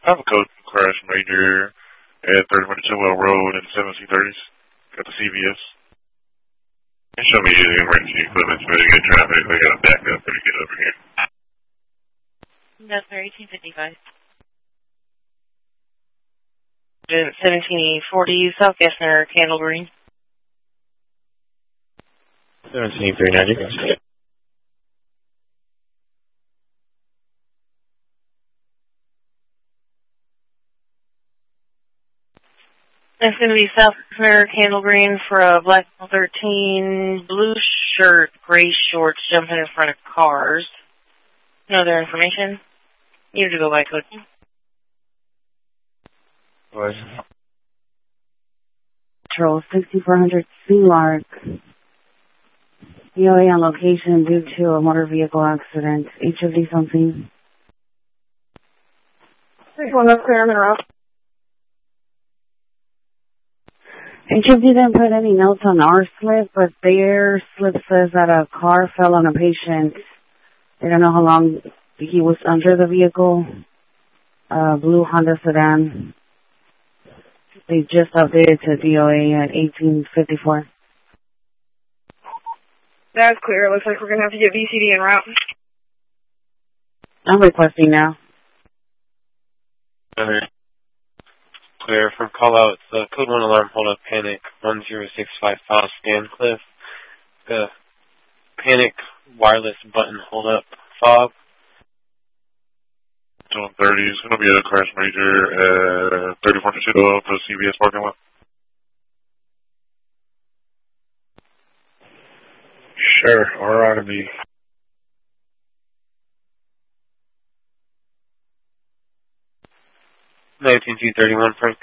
I have a code crash major at 30 Chilwell Road in 1730s. Got the CVS. They show me the emergency equipment, but they get traffic. They got to back up to get over here. That's 1855. 1740 South Gessner, Candle Green. 1739. That's going to be South Gessner, Candle Green for a black 13, blue shirt, gray shorts, jumping in front of cars. No other information? You have to go by code. Patrol 6400 C-Lark. DOA on location due to a motor vehicle accident. HOD something. 31, that's clear, I'm in route. HOD didn't put any notes on our slip, but their slip says that a car fell on a patient. They don't know how long he was under the vehicle. Blue Honda sedan. They just updated to DOA at 1854. That's clear. Looks like we're going to have to get VCD en route. I'm requesting now. Clear from call out. Code 1 alarm, hold up, panic, 10655 Stancliffe. The panic wireless button, hold up, fob. 230 is going to be a crash major at 34 Chilwell for the CVS parking lot. Sure, RRB. 1931, Frank.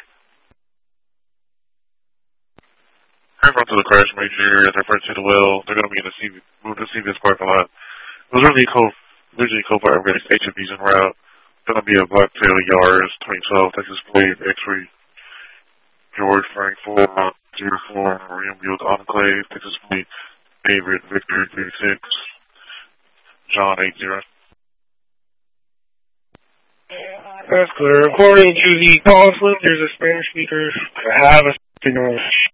I run to the crash major at their first Chilwell. They're going to be in the CVS parking lot. It was originally code for upgraded HFBs en route. Going to be a Blacktail Yars 2012 Texas plate X-ray George Frank 404 Marine Buick Enclave Texas plate David Victor 36 John 80. That's clear. According to the call slip, there's a Spanish speaker. I have a signal.